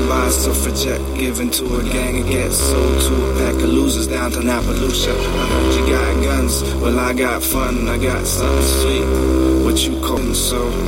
by a suffragette, given to a gang and gets sold to a pack of losers down to Appaloosa. I heard you got guns, well I got fun, I got something sweet, what you callin' so